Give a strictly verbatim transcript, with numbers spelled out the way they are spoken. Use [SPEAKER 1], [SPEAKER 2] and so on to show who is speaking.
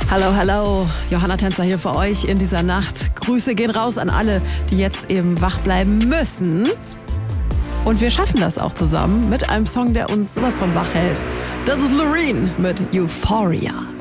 [SPEAKER 1] Hallo, hallo, Johanna Tänzer hier für euch in dieser Nacht. Grüße gehen raus an alle, die jetzt eben wach bleiben müssen. Und wir schaffen das auch zusammen mit einem Song, der uns sowas von wach hält. Das ist Loreen mit Euphoria.